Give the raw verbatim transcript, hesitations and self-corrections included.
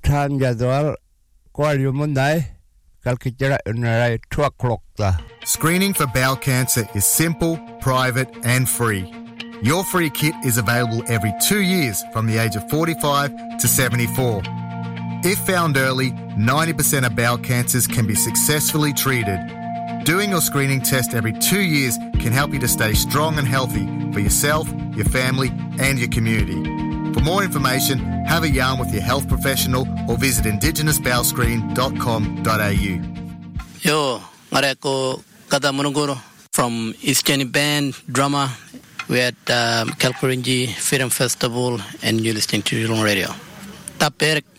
Time jadwal ko yumunday kalkitira unray two o'clock ta. Screening for bowel cancer is simple, private and free. Your free kit is available every two years from the age of forty-five to seventy-four. If found early, ninety percent of bowel cancers can be successfully treated. Doing your screening test every two years can help you to stay strong and healthy for yourself, your family and your community. For more information, have a yarn with your health professional or visit indigenous bowel screen dot com dot a u. Yo, ngareko kada munuguro from East Jenny Band drama. We're at um, Kalkurinji Film Festival and you're listening to Geelong Radio. Taper